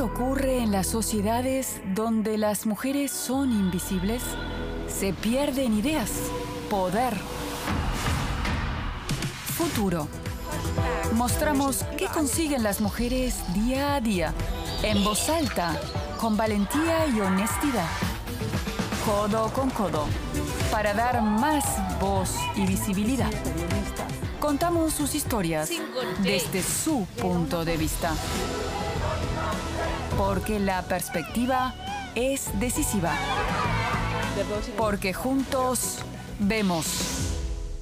ocurre en las sociedades donde las mujeres son invisibles? Se pierden ideas, poder, futuro. Mostramos qué consiguen las mujeres día a día, en voz alta, con valentía y honestidad, codo con codo, para dar más voz y visibilidad. Contamos sus historias desde su punto de vista. Porque la perspectiva es decisiva. Porque juntos vemos.